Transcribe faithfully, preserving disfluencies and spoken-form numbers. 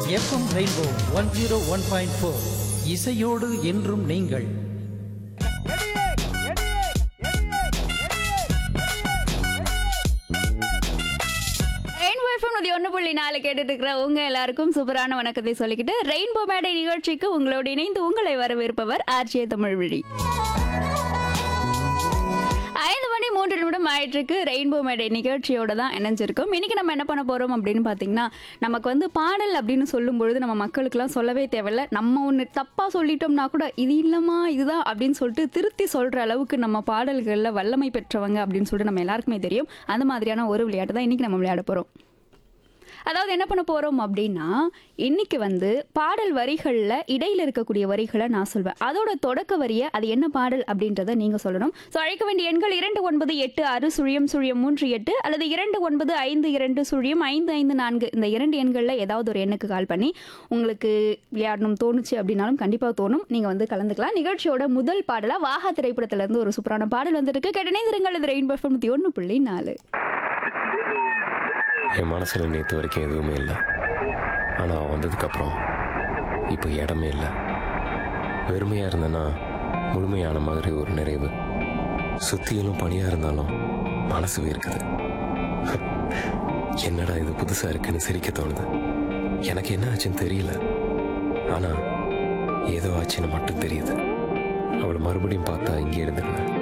FM rainbow one zero one point four இசையோடு என்றும் நீங்கள். ஒன்னு புள்ளி நாலு கேட்டுட்டு இருக்கிற உங்க எல்லாருக்கும் சூப்பரான வணக்கத்தை சொல்லிக்கிட்டு ரெயின்போ மேடை நிகழ்ச்சிக்கு உங்களோடு இணைந்து உங்களை வரவேற்பவர் ஆர்ஜே தமிழ்விழி. ஐந்து மணி மூன்று நிமிடம் ஆயிட்டு இருக்கு. ரெயின்போ மேடை நிகழ்ச்சியோட தான் இணைஞ்சிருக்கும். இன்னைக்கு நம்ம என்ன பண்ண போறோம் அப்படின்னு பாத்தீங்கன்னா, நமக்கு வந்து பாடல் அப்படின்னு சொல்லும் பொழுது நம்ம மக்களுக்கெல்லாம் சொல்லவே தேவையில்ல. நம்ம ஒன்று தப்பா சொல்லிட்டோம்னா கூட இது இல்லமா இதுதான் அப்படின்னு சொல்லிட்டு திருத்தி சொல்ற அளவுக்கு நம்ம பாடல்கள்ல வல்லமை பெற்றவங்க அப்படின்னு சொல்லிட்டு நம்ம எல்லாருக்குமே தெரியும். அந்த மாதிரியான ஒரு விளையாட்டு தான் இன்னைக்கு நம்ம விளையாட போறோம். அதாவது என்ன பண்ண போறோம் அப்படின்னா, இன்னைக்கு வந்து பாடல் வரிகளில் இடையில இருக்கக்கூடிய வரிகளை நான் சொல்வேன். அதோட தொடக்க வரியை அது என்ன பாடல் அப்படின்றத நீங்க சொல்லணும். ஸோ அழைக்க வேண்டிய எண்கள் இரண்டு ஒன்பது எட்டு ஆறு சுழியம் சுழியம் மூன்று எட்டு அல்லது இரண்டு ஒன்பது ஐந்து இரண்டு சுழியம் ஐந்து ஐந்து நான்கு. இந்த இரண்டு எண்களில் ஏதாவது ஒரு எண்ணுக்கு கால் பண்ணி உங்களுக்கு விளையாடணும் தோணுச்சு அப்படின்னாலும் கண்டிப்பாக தோணும், நீங்க வந்து கலந்துக்கலாம். நிகழ்ச்சியோட முதல் பாடலா வாகா திரைப்படத்துல இருந்து ஒரு சூப்பரான பாடல் வந்துருக்கு. கேட்டனைந்திருங்கள். இது ரெயின்போ எஃப்எம் ஒன்று புள்ளி நாலு. என் மனசில் நேற்று வரைக்கும் எதுவுமே இல்லை. ஆனால் அவன் வந்ததுக்கப்புறம் இப்போ இடமே இல்லை. வெறுமையாக இருந்தேன்னா முழுமையான மாதிரி ஒரு நிறைவு. சுத்தியிலும் பணியாக இருந்தாலும் மனசு இருக்குது. என்னடா இது புதுசாக இருக்குன்னு சிரிக்க தோணுது. எனக்கு என்ன ஆச்சுன்னு தெரியல, ஆனால் ஏதோ ஆச்சுன்னு மட்டும் தெரியுது. அவளை மறுபடியும் பார்த்தா இங்கே இருந்துருவேன்.